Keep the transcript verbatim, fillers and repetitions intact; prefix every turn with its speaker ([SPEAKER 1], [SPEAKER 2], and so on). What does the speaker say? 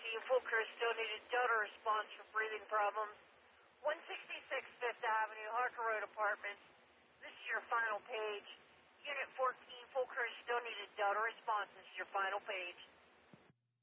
[SPEAKER 1] full crew still needed Delta response for breathing problems. one sixty-six Fifth Avenue, Harker Road Apartments. This is your final page. Unit fourteen, full crew still needed Delta response. This is your final page.